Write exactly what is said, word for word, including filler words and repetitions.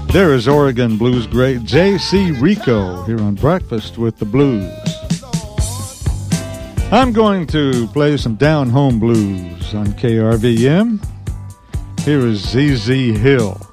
There is Oregon blues great J C Rico here on Breakfast with the Blues. I'm going to play some down home blues on K R V M. Here is Z Z Hill.